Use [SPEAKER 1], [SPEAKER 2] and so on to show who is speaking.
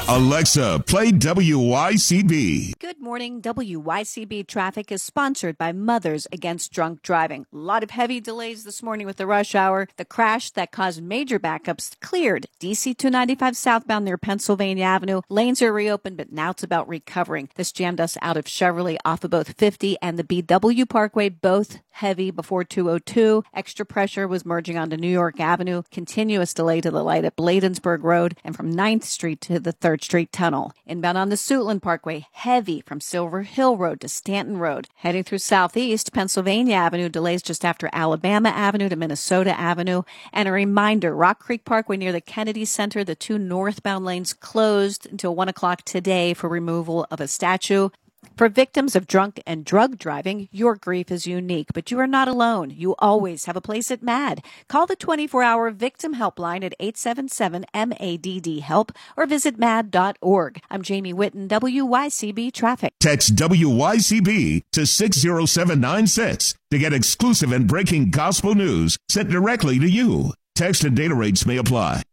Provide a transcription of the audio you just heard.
[SPEAKER 1] Alexa, play WYCB.
[SPEAKER 2] Good morning. WYCB traffic is sponsored by Mothers Against Drunk Driving. A lot of heavy delays this morning with the rush hour. The crash that caused major backups cleared. DC 295 southbound near Pennsylvania Avenue. Lanes are reopened, but now it's about recovering. This jammed us out of Chevrolet off of both 50 and the BW Parkway, both heavy before 202. Extra pressure was merging onto New York Avenue. Continuous delay to the light at Bladensburg Road and from 9th Street to the 3rd Street Tunnel. Inbound on the Suitland Parkway, heavy from Silver Hill Road to Stanton Road. Heading through Southeast, Pennsylvania Avenue delays just after Alabama Avenue to Minnesota Avenue. And a reminder, Rock Creek Parkway near the Kennedy Center, the 2 northbound lanes closed until 1 o'clock today for removal of a statue. For victims of drunk and drug driving, your grief is unique, but you are not alone. You always have a place at MADD. Call the 24-hour victim helpline at 877-MADD-HELP or visit MADD.org. I'm Jamie Whitten, WYCB Traffic.
[SPEAKER 1] Text WYCB to 60796 to get exclusive and breaking gospel news sent directly to you. Text and data rates may apply.